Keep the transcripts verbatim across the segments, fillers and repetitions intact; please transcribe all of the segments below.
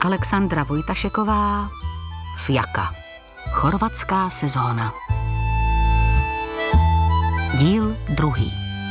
Alexandra Vojtašeková, Fjaka. Chorvatská sezóna. Díl druhý.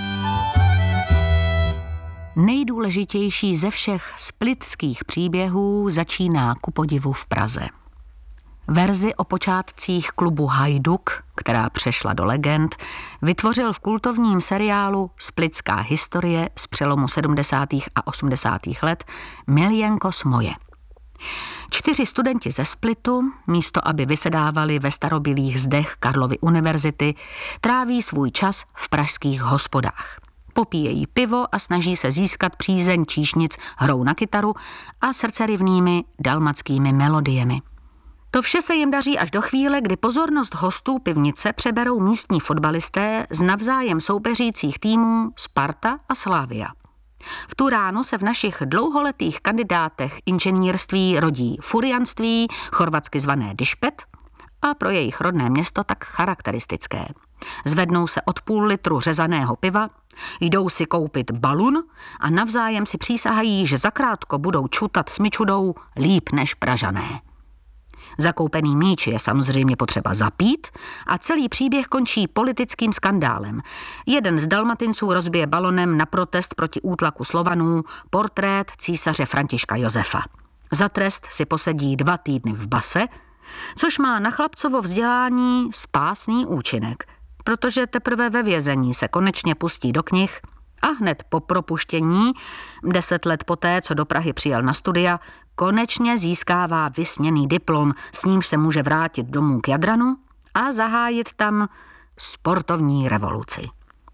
Nejdůležitější ze všech splitských příběhů začíná ku podivu v Praze. Verzi o počátcích klubu Hajduk, která přešla do legend, vytvořil v kultovním seriálu Splitská historie z přelomu sedmdesátých a osmdesátých let Miljenko Smoje. Čtyři studenti ze Splitu, místo aby vysedávali ve starobylých zdech Karlovy univerzity, tráví svůj čas v pražských hospodách. Popíjejí pivo a snaží se získat přízeň číšnic hrou na kytaru a srdcerivnými dalmatskými melodiemi. To vše se jim daří až do chvíle, kdy pozornost hostů pivnice přeberou místní fotbalisté z navzájem soupeřících týmů Sparta a Slavia. V tu ránu se v našich dlouholetých kandidátech inženýrství rodí furianství, chorvatsky zvané dišpet, a pro jejich rodné město tak charakteristické. Zvednou se od půl litru řezaného piva, jdou si koupit balun a navzájem si přísahají, že zakrátko budou čutat smyčudou líp než Pražané. Zakoupený míč je samozřejmě potřeba zapít a celý příběh končí politickým skandálem. Jeden z Dalmatinců rozbije balonem na protest proti útlaku Slovanů portrét císaře Františka Josefa. Za trest si posedí dva týdny v base, což má na chlapcovo vzdělání spásný účinek, protože teprve ve vězení se konečně pustí do knih a hned po propuštění, deset let poté, co do Prahy přijel na studia, konečně získává vysněný diplom, s nímž se může vrátit domů k Jadranu a zahájit tam sportovní revoluci.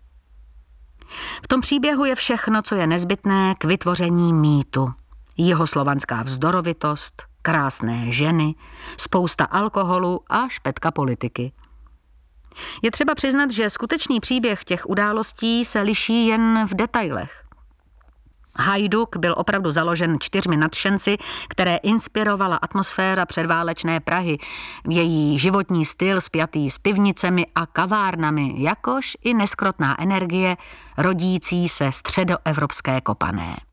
V tom příběhu je všechno, co je nezbytné k vytvoření mýtu. Jihoslovanská vzdorovitost, krásné ženy, spousta alkoholu a špetka politiky. Je třeba přiznat, že skutečný příběh těch událostí se liší jen v detailech. Hajduk byl opravdu založen čtyřmi nadšenci, které inspirovala atmosféra předválečné Prahy, její životní styl spjatý s pivnicemi a kavárnami, jakož i neskrotná energie rodící se středoevropské Kopané.